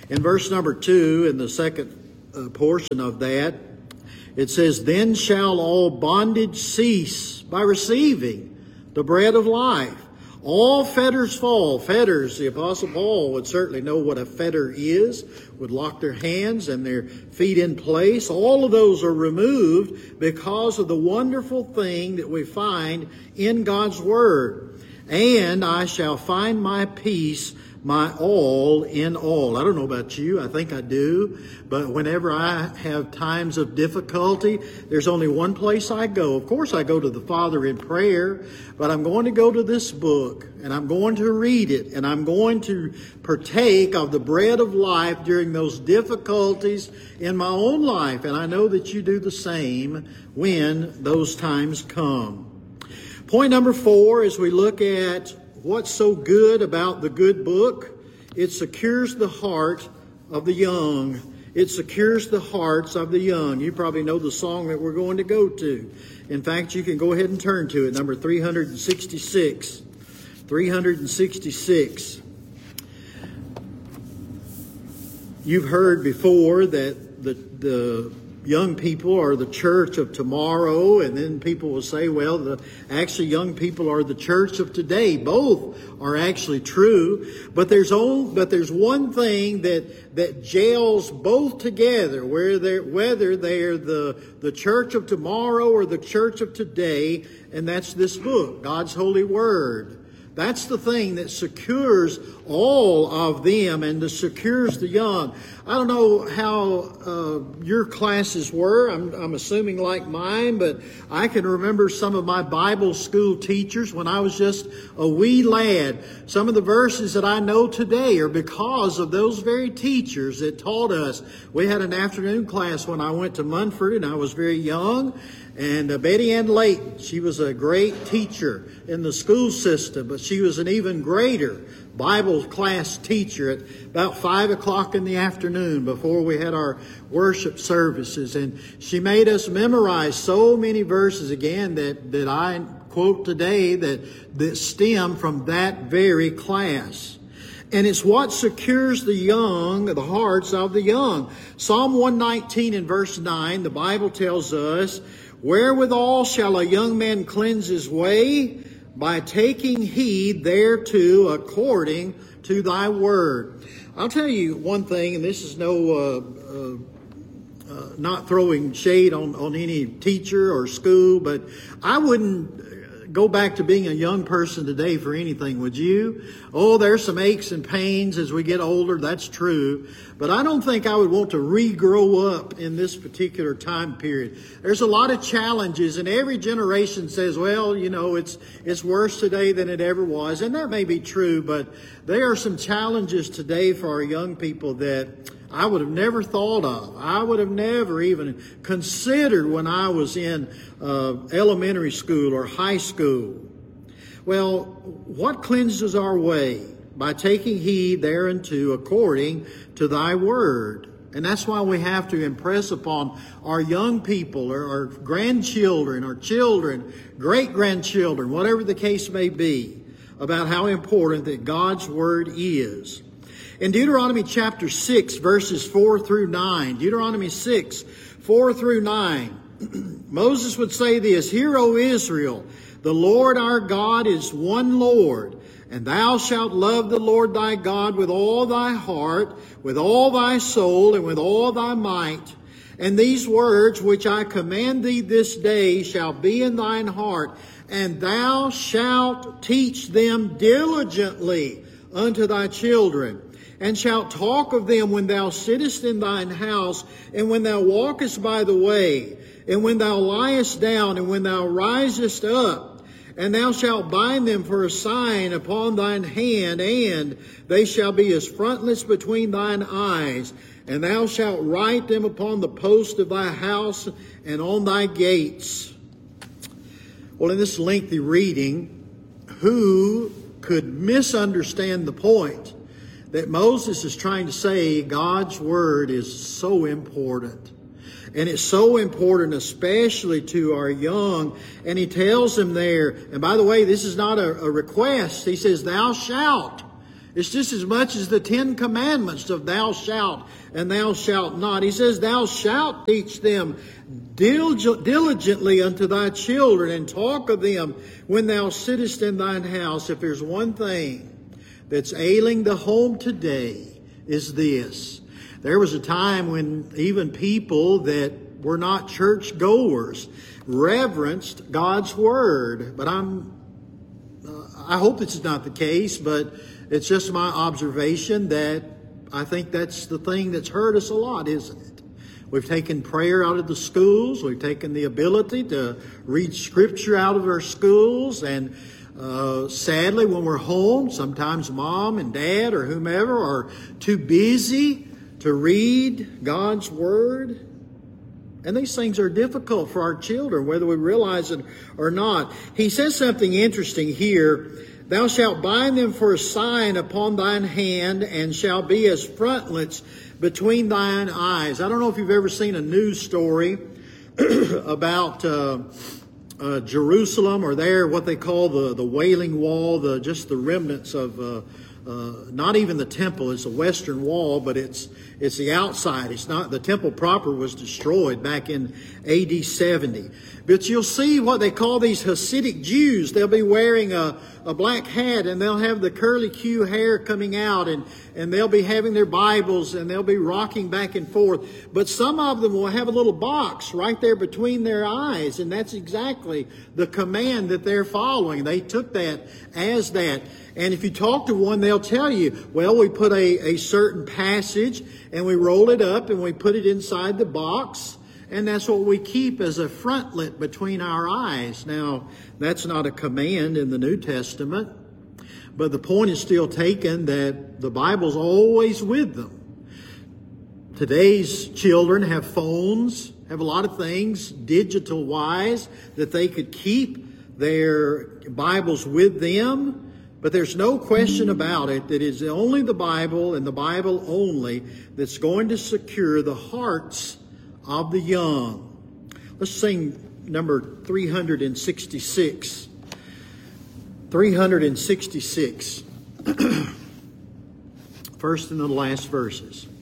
In verse number 2, in the second portion of that, it says, "Then shall all bondage cease by receiving the bread of life. All fetters fall." Fetters, the Apostle Paul would certainly know what a fetter is, would lock their hands and their feet in place. All of those are removed because of the wonderful thing that we find in God's Word. "And I shall find my peace, my all in all." I don't know about you, I think I do, but whenever I have times of difficulty, there's only one place I go. Of course I go to the Father in prayer, but I'm going to go to this book, and I'm going to read it, and I'm going to partake of the bread of life during those difficulties in my own life, and I know that you do the same when those times come. Point number 4, as we look at what's so good about the good book, it secures the heart of the young. It secures the hearts of the young. You probably know the song that we're going to go to. In fact, you can go ahead and turn to it, number 366. 366. You've heard before that the young people are the church of tomorrow, and then people will say, well, actually young people are the church of today. Both are actually true, but there's one thing that gels both together, whether they're the church of tomorrow or the church of today, and that's this book, God's holy word. That's the thing that secures all of them and that secures the young. I don't know how your classes were. I'm assuming like mine, but I can remember some of my Bible school teachers when I was just a wee lad. Some of the verses that I know today are because of those very teachers that taught us. We had an afternoon class when I went to Munford, and I was very young. And Betty Ann Layton, she was a great teacher in the school system, but she was an even greater Bible class teacher at about 5 o'clock in the afternoon before we had our worship services. And she made us memorize so many verses again that I quote today that stem from that very class. And it's what secures the young, the hearts of the young. Psalm 119 and verse 9, the Bible tells us, "Wherewithal shall a young man cleanse his way? By taking heed thereto according to thy word." I'll tell you one thing, and this is not throwing shade on any teacher or school, but I wouldn't go back to being a young person today for anything, would you? Oh, there's some aches and pains as we get older, that's true. But I don't think I would want to regrow up in this particular time period. There's a lot of challenges, and every generation says, well, you know, it's worse today than it ever was. And that may be true, but there are some challenges today for our young people that I would have never thought of. I would have never even considered when I was in elementary school or high school. Well, what cleanses our way? By taking heed thereunto according to thy word. And that's why we have to impress upon our young people, or our grandchildren, our children, great-grandchildren, whatever the case may be, about how important that God's word is. In Deuteronomy chapter 6, verses 4 through 9, Deuteronomy 6, 4 through 9, Moses would say this, "Hear, O Israel, the Lord our God is one Lord, and thou shalt love the Lord thy God with all thy heart, with all thy soul, and with all thy might. And these words which I command thee this day shall be in thine heart, and thou shalt teach them diligently unto thy children, and shalt talk of them when thou sittest in thine house, and when thou walkest by the way, and when thou liest down, and when thou risest up. And thou shalt bind them for a sign upon thine hand, and they shall be as frontlets between thine eyes. And thou shalt write them upon the post of thy house and on thy gates." Well, in this lengthy reading, who could misunderstand the point that Moses is trying to say God's word is so important? And it's so important, especially to our young. And he tells them there, and by the way, this is not a request. He says, thou shalt. It's just as much as the 10 commandments of thou shalt and thou shalt not. He says, thou shalt teach them diligently unto thy children, and talk of them when thou sittest in thine house. If there's one thing that's ailing the home today, is this. There was a time when even people that were not church goers reverenced God's Word. But I hope this is not the case, but it's just my observation that I think that's the thing that's hurt us a lot, isn't it? We've taken prayer out of the schools. We've taken the ability to read Scripture out of our schools. And sadly, when we're home, sometimes mom and dad or whomever are too busy to read God's Word. And these things are difficult for our children, whether we realize it or not. He says something interesting here. Thou shalt bind them for a sign upon thine hand, and shall be as frontlets between thine eyes. I don't know if you've ever seen a news story about Jerusalem, or there what they call the Wailing Wall, just the remnants of not even the temple. It's a western wall, but it's the outside. It's not, the temple proper was destroyed back in AD 70. But you'll see what they call these Hasidic Jews. They'll be wearing a black hat, and they'll have the curly Q hair coming out, and they'll be having their Bibles, and they'll be rocking back and forth. But some of them will have a little box right there between their eyes, and that's exactly the command that they're following. They took that as that. And if you talk to one, they'll tell you, well, we put a certain passage, and we roll it up, and we put it inside the box, and that's what we keep as a frontlet between our eyes. Now, that's not a command in the New Testament, but the point is still taken that the Bible's always with them. Today's children have phones, have a lot of things digital-wise that they could keep their Bibles with them. But there's no question about it that it's only the Bible and the Bible only that's going to secure the hearts of the young. Let's sing number 366. 366. First and the last verses.